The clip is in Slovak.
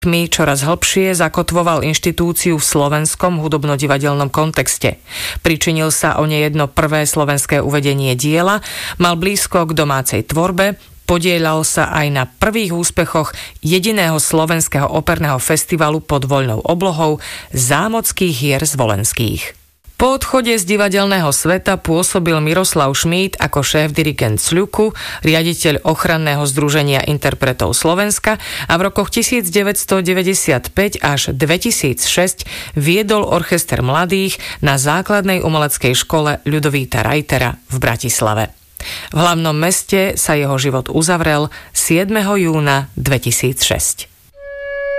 čoraz hlbšie zakotvoval inštitúciu v slovenskom hudobno-divadelnom kontexte. Pričinil sa o nejedno prvé slovenské uvedenie diela, mal blízko k domácej tvorbe, podieľal sa aj na prvých úspechoch jediného slovenského operného festivalu pod voľnou oblohou Zámockých hier zvolenských. Po odchode z divadelného sveta pôsobil Miroslav Šmíd ako šéf-dirigent SLUKu, riaditeľ ochranného združenia interpretov Slovenska a v rokoch 1995 až 2006 viedol orchester mladých na základnej umeleckej škole Ľudovíta Reitera v Bratislave. V hlavnom meste sa jeho život uzavrel 7. júna 2006.